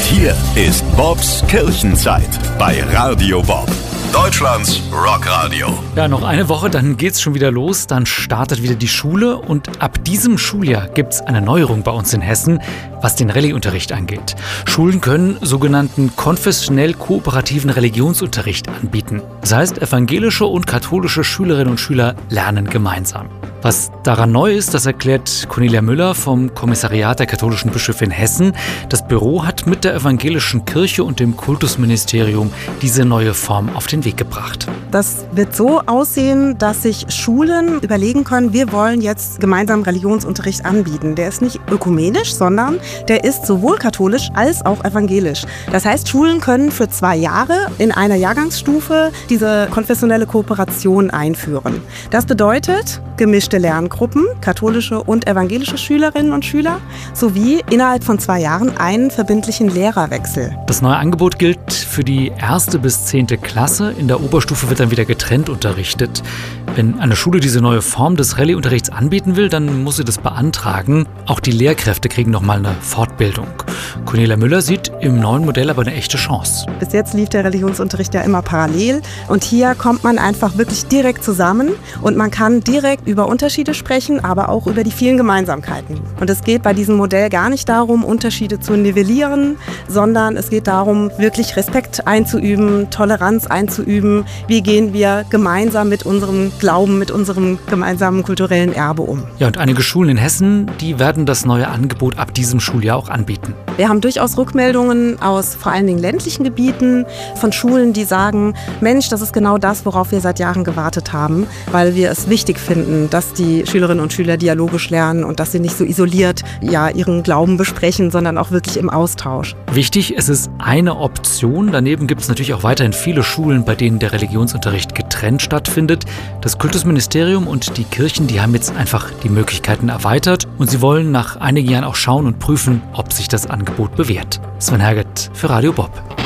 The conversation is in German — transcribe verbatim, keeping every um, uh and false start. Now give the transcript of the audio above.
hier ist Bobs Kirchenzeit bei Radio Bob, Deutschlands Rockradio. Ja, noch eine Woche, dann geht's schon wieder los, dann startet wieder die Schule und ab diesem Schuljahr gibt's eine Neuerung bei uns in Hessen, was den Rallye-Unterricht angeht. Schulen können sogenannten konfessionell kooperativen Religionsunterricht anbieten. Das heißt, evangelische und katholische Schülerinnen und Schüler lernen gemeinsam. Was daran neu ist, das erklärt Cornelia Müller vom Kommissariat der katholischen Bischöfe in Hessen. Das Büro hat mit der evangelischen Kirche und dem Kultusministerium diese neue Form auf den Weg gebracht. Das wird so aussehen, dass sich Schulen überlegen können, wir wollen jetzt gemeinsam Religionsunterricht anbieten. Der ist nicht ökumenisch, sondern der ist sowohl katholisch als auch evangelisch. Das heißt, Schulen können für zwei Jahre in einer Jahrgangsstufe diese konfessionelle Kooperation einführen. Das bedeutet gemischte Lerngruppen, katholische und evangelische Schülerinnen und Schüler, sowie innerhalb von zwei Jahren einen verbindlichen Lehrerwechsel. Das neue Angebot gilt für die erste bis zehnte Klasse. In der Oberstufe wird dann wieder getrennt unterrichtet. Wenn eine Schule diese neue Form des Rallye-Unterrichts anbieten will, dann muss sie das beantragen. Auch die Lehrkräfte kriegen nochmal eine Fortbildung. Cornelia Müller sieht im neuen Modell aber eine echte Chance. Bis jetzt lief der Religionsunterricht ja immer parallel und hier kommt man einfach wirklich direkt zusammen und man kann direkt über Unterschiede sprechen, aber auch über die vielen Gemeinsamkeiten. Und es geht bei diesem Modell gar nicht darum, Unterschiede zu nivellieren, sondern es geht darum, wirklich Respekt einzuüben, Toleranz einzuüben. Wie gehen wir gemeinsam mit unserem Glauben, mit unserem gemeinsamen kulturellen Erbe um? Ja, und einige Schulen in Hessen, die werden das neue Angebot ab diesem Schuljahr auch anbieten. Wir haben durchaus Rückmeldungen aus vor allen Dingen ländlichen Gebieten von Schulen, die sagen, Mensch, das ist genau das, worauf wir seit Jahren gewartet haben, weil wir es wichtig finden, dass die Schülerinnen und Schüler dialogisch lernen und dass sie nicht so isoliert ja, ihren Glauben besprechen, sondern auch wirklich im Austausch. Wichtig, es ist eine Option. Daneben gibt es natürlich auch weiterhin viele Schulen, bei denen der Religionsunterricht getrennt stattfindet. Das Kultusministerium und die Kirchen, die haben jetzt einfach die Möglichkeiten erweitert und sie wollen nach einigen Jahren auch schauen und prüfen, ob sich das Angebot bewährt. Sven Herget für Radio Bob.